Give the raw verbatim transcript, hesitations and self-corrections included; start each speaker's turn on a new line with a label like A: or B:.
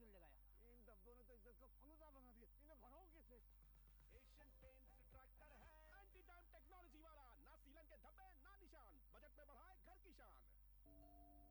A: लगाया।
B: इन धब्बों ने तो इज्जत को फलूदा बना दिया।